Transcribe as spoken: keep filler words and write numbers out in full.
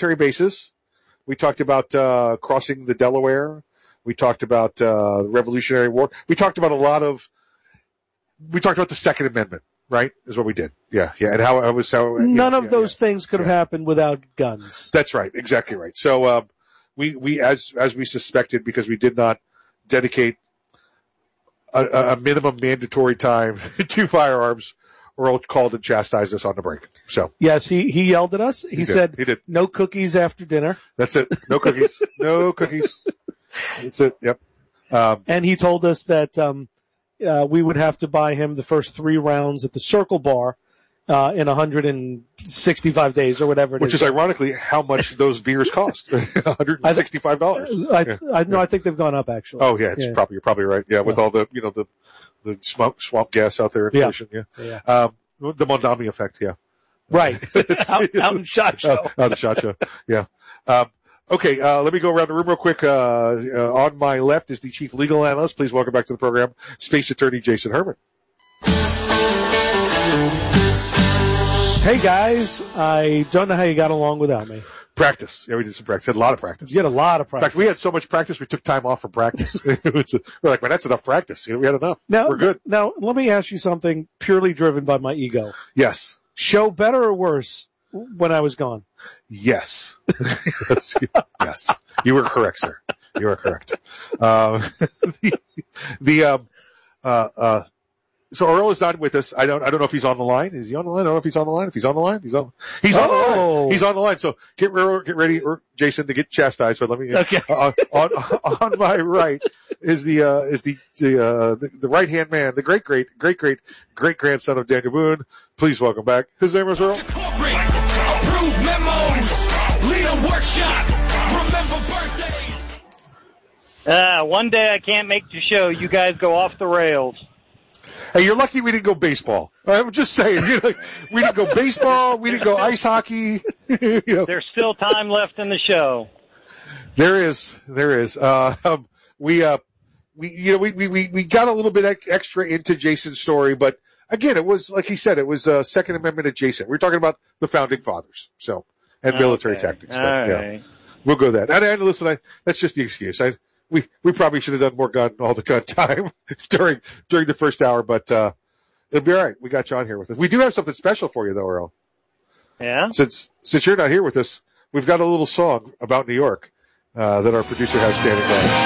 military bases. We talked about uh, crossing the Delaware. We talked about uh, the Revolutionary War. We talked about a lot of. We talked about the Second Amendment, right? Is what we did. Yeah, yeah, and how it was. How none know, of yeah, those yeah. things could have yeah. happened without guns. That's right, exactly right. So um, we we as as we suspected, because we did not dedicate a, a minimum mandatory time to firearms, Earl called and chastised us on the break. So yes, he he yelled at us. He, he said, "He did no cookies after dinner." That's it. No cookies. No cookies. That's it. Yep. Um, and he told us that um, uh, we would have to buy him the first three rounds at the Circle Bar uh, in one hundred sixty-five days or whatever it which is. is ironically how much those beers cost. one hundred sixty-five dollars. I, yeah. I, no, I think they've gone up actually. Oh yeah, it's yeah. probably, you're probably right. Yeah, with yeah. all the, you know, the, the swamp, swamp gas out there, inflation. Yeah. yeah. yeah. Um, the Mondami effect. Yeah. Right. out, out in SHOT Show. Out, out in SHOT Show. Yeah. Um, okay. Uh, let me go around the room real quick. Uh, uh, on my left is the chief legal analyst. Please welcome back to the program, Space Attorney Jason Herman. Hey guys, I don't know how you got along without me. Practice. Yeah, we did some practice. Had a lot of practice. You had a lot of practice. In fact, we had so much practice, we took time off from practice. it was, we're like, man, that's enough practice. You know, we had enough. Now, we're good. Now, let me ask you something purely driven by my ego. Yes. Show better or worse when I was gone? Yes. yes. yes. You were correct, sir. You were correct. Um, the, the, um, uh, uh, So Earl is not with us. I don't. I don't know if he's on the line. Is he on the line? I don't know if he's on the line. If he's on the line, he's on. He's on oh. the line. He's on the line. So get get ready, Jason, to get chastised. But let me. Okay. Uh, on on my right is the uh, is the the, uh, the the right hand man, the great great great great great grandson of Daniel Boone. Please welcome back. His name is Earl. Approved memos. Lead a workshop. Remember birthdays. Uh, one day I can't make the show. You guys go off the rails. Hey, you're lucky we didn't go baseball. I'm just saying, you know, we didn't go baseball, we didn't go ice hockey. You know. There's still time left in the show. There is, there is. Uh, um, we, uh, we, you know, we, we, we got a little bit extra into Jason's story, but again, it was, like he said, it was, uh, Second Amendment adjacent. We were talking about the founding fathers, so, and military okay. tactics. All but, right. yeah, we'll go that. And, and listen, I, that's just the excuse. I, We, we probably should have done more gun all the gun time during, during the first hour, but, uh, it'll be all right. We got you on here with us. We do have something special for you though, Earl. Yeah? Since, since you're not here with us, we've got a little song about New York, uh, that our producer has standing by.